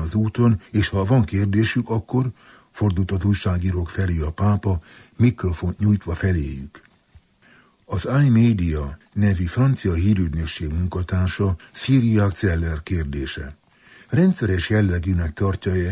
az úton, és ha van kérdésük, akkor fordult az újságírók felé a pápa, mikrofont nyújtva feléjük. Az iMedia nevű francia hírügynökség munkatársa Cyriac Zeller kérdése. Rendszeres jellegűnek tartja-e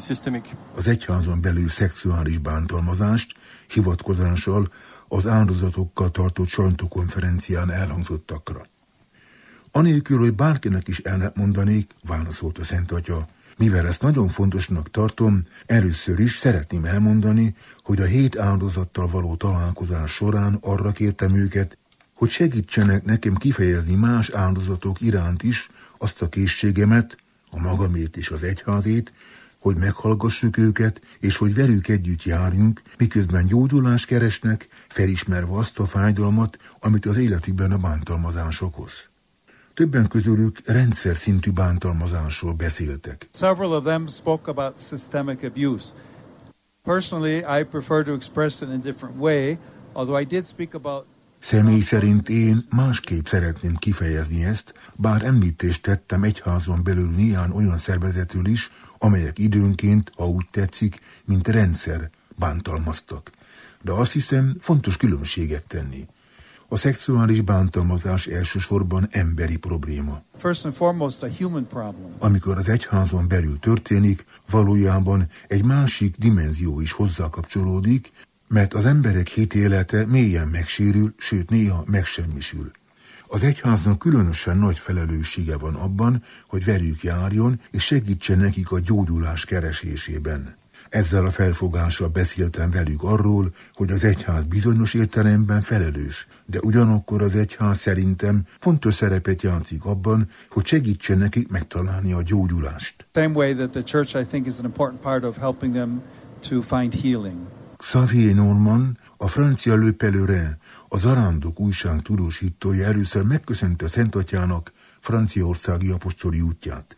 az egyházon belül szexuális bántalmazást, hivatkozással az áldozatokkal tartott sajtókonferencián elhangzottakra? Anélkül, hogy bárkinek is ellentmondanék, válaszolt a Szent Atya, mivel ezt nagyon fontosnak tartom, először is szeretném elmondani, hogy a 7 áldozattal való találkozás során arra kértem őket, hogy segítsenek nekem kifejezni más áldozatok iránt is azt a készségemet, a magamét és az egyházét, hogy meghallgassuk őket, és hogy velük együtt járjunk, miközben gyógyulást keresnek, felismerve azt a fájdalmat, amit az életükben a bántalmazás okoz. Többen közülük rendszer szintű bántalmazásról beszéltek. Several of them spoke about systemic abuse. Personally, I prefer to express it in a different way, although I did speak about. Személy szerint én másképp szeretném kifejezni ezt, bár említést tettem egyházon belül néhány olyan szervezetül is, amelyek időnként, ha úgy tetszik, mint rendszer bántalmaztak. De azt hiszem, fontos különbséget tenni. A szexuális bántalmazás elsősorban emberi probléma. First and foremost, a human problem. Amikor az egyházon belül történik, valójában egy másik dimenzió is hozzákapcsolódik, mert az emberek hitélete mélyen megsérül, sőt néha megsemmisül. Az egyháznak különösen nagy felelőssége van abban, hogy velük járjon és segítsen nekik a gyógyulás keresésében. Ezzel a felfogással beszéltem velük arról, hogy az egyház bizonyos értelemben felelős, de ugyanakkor az egyház szerintem fontos szerepet játszik abban, hogy segítsen nekik megtalálni a gyógyulást. Same way that the church, I think, is an important part of helping them to find healing. Xavier Norman, a francia Le Pèlerin, a Zarándok újság tudósítója először megköszönte a Szent Atyának franciaországi apostoli útját.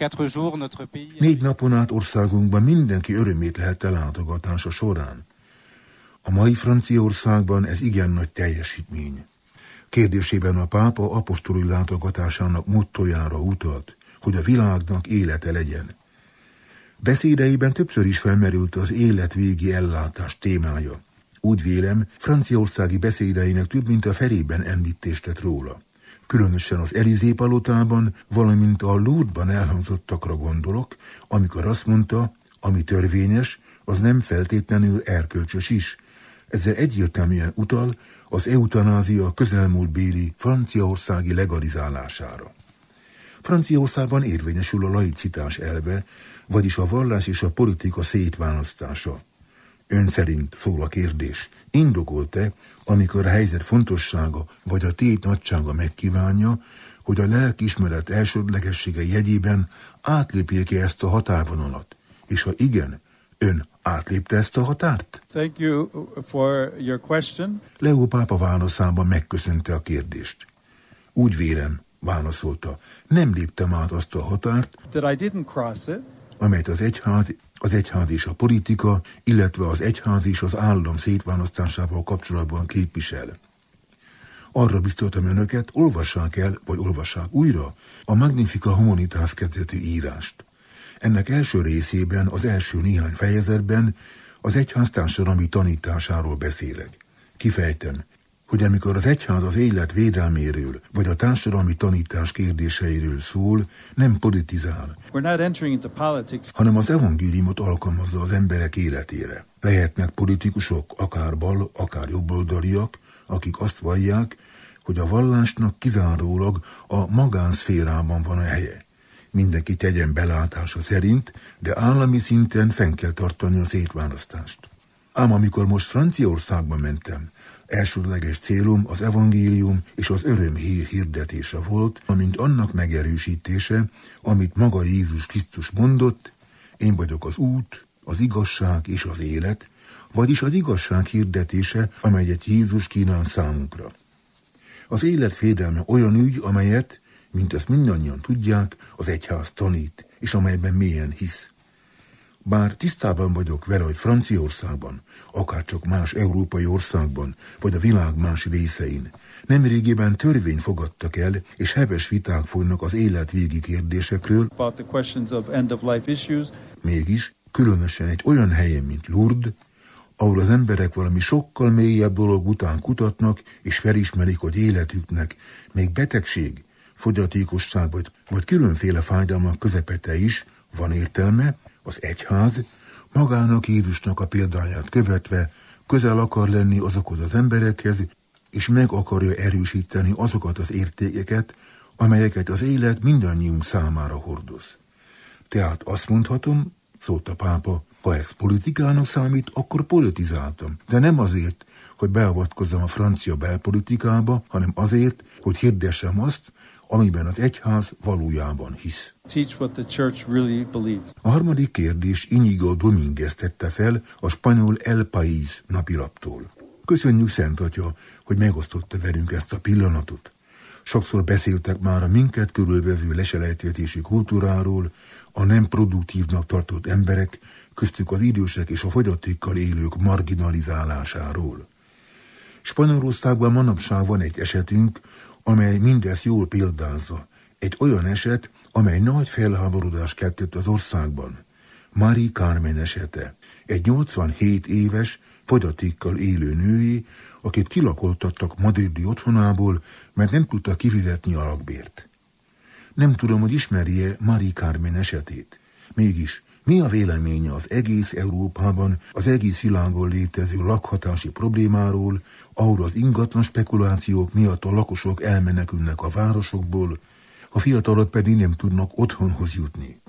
4 napon át országunkban mindenki örömét lehelte látogatása során. A mai Franciaországban ez igen nagy teljesítmény. Kérdésében a pápa apostoli látogatásának mottojára utalt, hogy a világnak élete legyen. Beszédeiben többször is felmerült az életvégi ellátás témája. Úgy vélem, franciaországi beszédeinek több mint a felében említést tett róla. Különösen az Élysée palotában, valamint a Lourdesban elhangzottakra gondolok, amikor azt mondta, ami törvényes, az nem feltétlenül erkölcsös is. Ezzel egyértelműen utal az eutanázia közelmúltbéli franciaországi legalizálására. Franciaországban érvényesül a laicitás elve, vagyis a vallás és a politika szétválasztása. Ön szerint, szól a kérdés, indokolt-e, amikor a helyzet fontossága vagy a tét nagysága megkívánja, hogy a lelkiismeret elsődlegessége jegyében átlépjék-e ezt a határvonalat? És ha igen, ön átlépte ezt a határt? Thank you for your question. Leo pápa válaszában megköszönte a kérdést. Úgy vélem, válaszolta, nem léptem át azt a határt, that I didn't cross it, amelyet az egyház és a politika, illetve az egyház és az állam szétválasztásával kapcsolatban képvisel. Arra biztoltam önöket, olvassák el, vagy olvassák újra a Magnificat Humanitas kezdetű írást. Ennek első részében, az első néhány fejezetben az egyház társadalmi tanításáról beszélek. Kifejtem, hogy amikor az egyház az élet védelméről, vagy a társadalmi tanítás kérdéseiről szól, nem politizál, hanem az evangéliumot alkalmazza az emberek életére. Lehetnek politikusok, akár bal, akár jobboldaliak, akik azt vallják, hogy a vallásnak kizárólag a magánszférában van a helye. Mindenki tegyen belátása szerint, de állami szinten fenn kell tartani a szétválasztást. Ám amikor most Franciaországba mentem, elsődleges célom az evangélium és az örömhír hirdetése volt, amint annak megerősítése, amit maga Jézus Krisztus mondott, én vagyok az út, az igazság és az élet, vagyis az igazság hirdetése, amelyet Jézus kínál számunkra. Az élet védelme olyan ügy, amelyet, mint ezt mindannyian tudják, az egyház tanít, és amelyben mélyen hisz. Bár tisztában vagyok vele, hogy Franciaországban, akárcsak más európai országban, vagy a világ más részein nemrégiben törvényt fogadtak el, és heves viták folynak az életvégi kérdésekről, mégis különösen egy olyan helyen, mint Lourdes, ahol az emberek valami sokkal mélyebb dolog után kutatnak, és felismerik, hogy életüknek még betegség, fogyatékosság vagy különféle fájdalmak közepette is van értelme, az egyház magának Jézusnak a példáját követve közel akar lenni azokhoz az emberekhez, és meg akarja erősíteni azokat az értékeket, amelyeket az élet mindannyiunk számára hordoz. Tehát azt mondhatom, szólt a pápa, ha ez politikának számít, akkor politizáltam, de nem azért, hogy beavatkozzam a francia belpolitikába, hanem azért, hogy hirdessem azt, amiben az egyház valójában hisz. A harmadik kérdés Íñigo Domínguez tette fel a spanyol El País napilaptól. Köszönjük, Szent Atya, hogy megosztotta velünk ezt a pillanatot. Sokszor beszéltek már a minket körülvevő leselejtetési kultúráról, a nem produktívnak tartott emberek, köztük az idősek és a fogyatékkal élők marginalizálásáról. Spanyolországban manapság van egy esetünk, amely mindezt jól példázza. Egy olyan eset, amely nagy felháborodást keltett az országban. Mari Carmen esete. Egy 87 éves, fogyatékkal élő női, akit kilakoltattak madridi otthonából, mert nem tudta kifizetni a lakbért. Nem tudom, hogy ismerje Mari Carmen esetét. Mégis, mi a véleménye az egész Európában, az egész világon létező lakhatási problémáról, ahol az ingatlan spekulációk miatt a lakosok elmenekülnek a városokból, a fiatalok pedig nem tudnak otthonhoz jutni?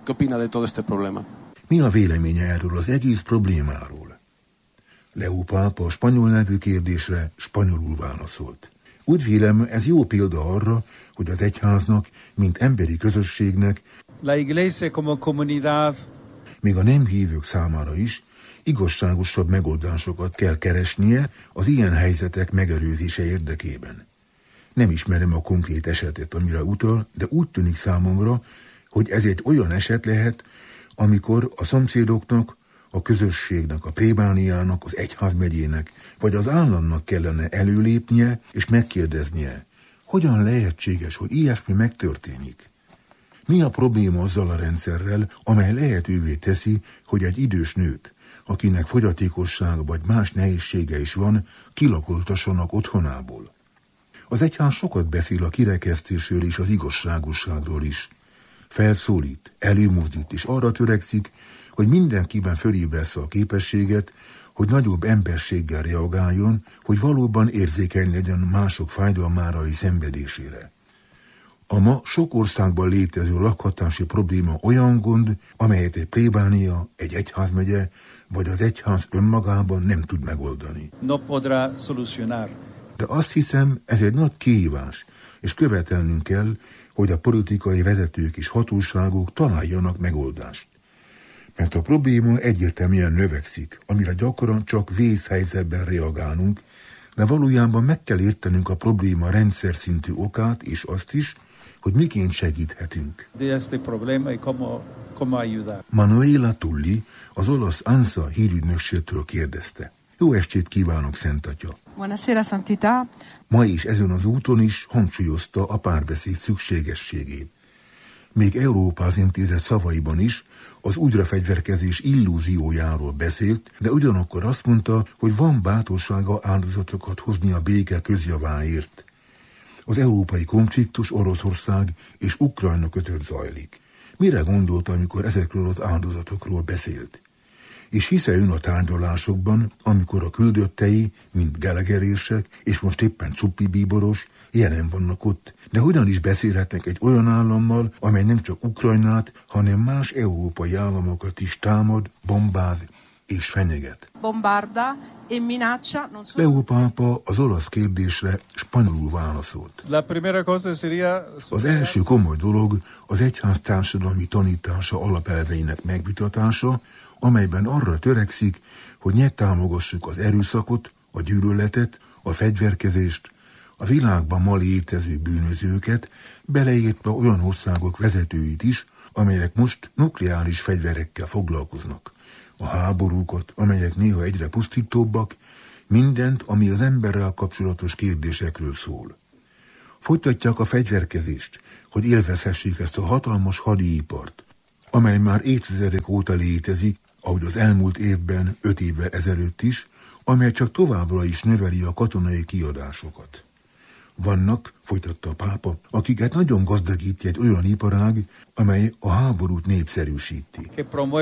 Mi a véleménye erről az egész problémáról? Leo pápa a spanyol nevű kérdésre spanyolul válaszolt. Úgy vélem, ez jó példa arra, hogy az egyháznak, mint emberi közösségnek, La iglesia como comunidad, még a nem hívők számára is igazságosabb megoldásokat kell keresnie az ilyen helyzetek megelőzése érdekében. Nem ismerem a konkrét esetet, amire utal, de úgy tűnik számomra, hogy ez egy olyan eset lehet, amikor a szomszédoknak, a közösségnek, a plébániának, az egyházmegyének vagy az államnak kellene előlépnie és megkérdeznie, hogyan lehetséges, hogy ilyesmi megtörténik. Mi a probléma azzal a rendszerrel, amely lehetővé teszi, hogy egy idős nőt, akinek fogyatékossága vagy más nehézsége is van, kilakoltassanak otthonából? Az egyház sokat beszél a kirekesztésről és az igazságosságról is. Felszólít, előmozdít és arra törekszik, hogy mindenkiben fölébreszte a képességet, hogy nagyobb emberséggel reagáljon, hogy valóban érzékeny legyen mások fájdalmára és szenvedésére. A ma sok országban létező lakhatási probléma olyan gond, amelyet egy plébánia, egy egyházmegye vagy az egyház önmagában nem tud megoldani. No podrá solucionar. De azt hiszem, ez egy nagy kihívás, és követelnünk kell, hogy a politikai vezetők és hatóságok találjanak megoldást. Mert a probléma egyértelműen növekszik, amire gyakran csak vészhelyzetben reagálunk, de valójában meg kell értenünk a probléma rendszer szintű okát és azt is, hogy miként segíthetünk. Manuela Tulli az olasz ANSA hírügynökségtől kérdezte. Jó estét kívánok, Szent Atya! Buonasera, Santità! Ma és ezen az úton is hangsúlyozta a párbeszéd szükségességét. Még Európáz Intézet szavaiban is az újrafegyverkezés illúziójáról beszélt, de ugyanakkor azt mondta, hogy van bátorsága áldozatokat hozni a béke közjaváért. Az európai konfliktus Oroszország és Ukrajna között zajlik. Mire gondolt, amikor ezekről az áldozatokról beszélt? És hisze ön a tárgyalásokban, amikor a küldöttei, mint gelegerések, és most éppen Cuppi bíboros, jelen vannak ott, de hogyan is beszélhetnek egy olyan állammal, amely nem csak Ukrajnát, hanem más európai államokat is támad, bombáz és fenyeget? Bombarda e minaccia non solo. Leo pápa az olasz kérdésre spanyolul válaszolt. Az első komoly dolog az egyház társadalmi tanítása alapelveinek megvitatása, amelyben arra törekszik, hogy ne támogassuk az erőszakot, a gyűlöletet, a fegyverkezést, a világban ma létező bűnözőket, beleértve olyan országok vezetőit is, amelyek most nukleáris fegyverekkel foglalkoznak. a háborúkat, amelyek néha egyre pusztítóbbak, mindent, ami az emberrel kapcsolatos kérdésekről szól. Folytatják a fegyverkezést, hogy élvezhessék ezt a hatalmas hadipart, amely már évtizedek óta létezik, ahogy az elmúlt évben, 5 évvel ezelőtt is, amely csak továbbra is növeli a katonai kiadásokat. Vannak, folytatta a pápa, akiket nagyon gazdagít egy olyan iparág, amely a háborút népszerűsíti.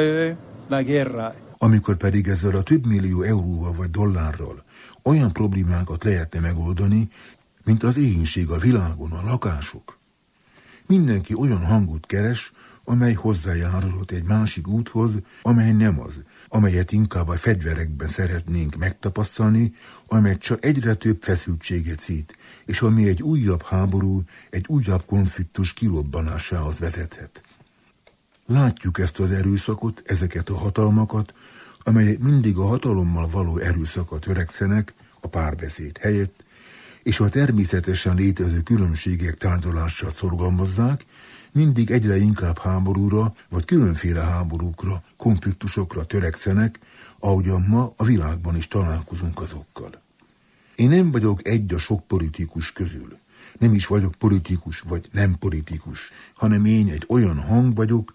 Amikor pedig ezzel a több millió euróval vagy dollárral olyan problémákat lehetne megoldani, mint az éhínség a világon, a lakások. Mindenki olyan hangot keres, amely hozzájárulhat egy másik úthoz, amely nem az, amelyet inkább a fegyverekben szeretnénk megtapasztalni, amely csak egyre több feszültséget szít, és ami egy újabb háború, egy újabb konfliktus kirobbanásához vezethet. Látjuk ezt az erőszakot, ezeket a hatalmakat, amelyek mindig a hatalommal való erőszakra törekszenek a párbeszéd helyett, és a természetesen létező különbségek tárgyalását szorgalmazzák, mindig egyre inkább háborúra, vagy különféle háborúkra, konfliktusokra törekszenek, ahogyan ma a világban is találkozunk azokkal. Én nem vagyok egy a sok politikus közül. Nem is vagyok politikus, vagy nem politikus, hanem én egy olyan hang vagyok,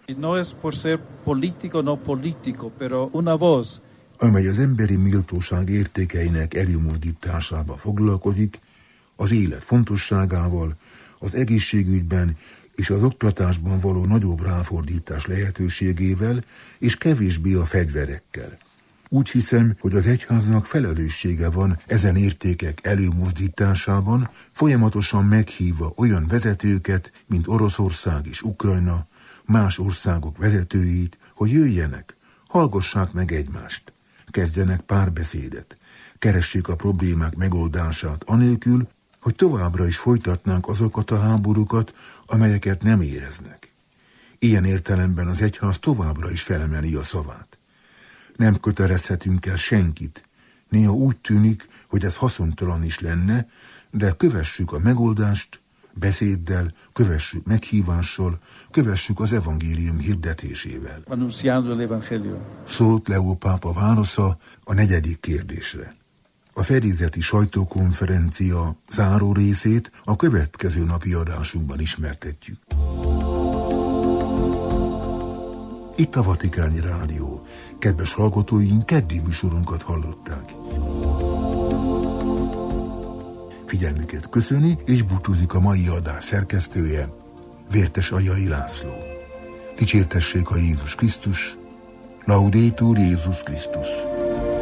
amely az emberi méltóság értékeinek előmozdításába foglalkozik, az élet fontosságával, az egészségügyben és az oktatásban való nagyobb ráfordítás lehetőségével, és kevésbé a fegyverekkel. Úgy hiszem, hogy az egyháznak felelőssége van ezen értékek előmozdításában, folyamatosan meghívva olyan vezetőket, mint Oroszország és Ukrajna, más országok vezetőit, hogy jöjjenek, hallgassák meg egymást, kezdjenek párbeszédet, keressék a problémák megoldását anélkül, hogy továbbra is folytatnánk azokat a háborúkat, amelyeket nem éreznek. Ilyen értelemben az egyház továbbra is felemeli a szavát. Nem kötelezhetünk el senkit. Néha úgy tűnik, hogy ez haszontalan is lenne, de kövessük a megoldást beszéddel, kövessük meghívással, kövessük az evangélium hirdetésével. Szólt Leó pápa válasza a 4. kérdésre. A fedélzeti sajtókonferencia záró részét a következő napi adásunkban ismertetjük. Itt a Vatikáni Rádió. Kedves hallgatóink, keddi műsorunkat hallották. Figyelmüket köszöni és búcsúzik a mai adás szerkesztője, Vértes Ajai László. Dicsértessék a Jézus Krisztus, Laudetur Jézus Krisztus.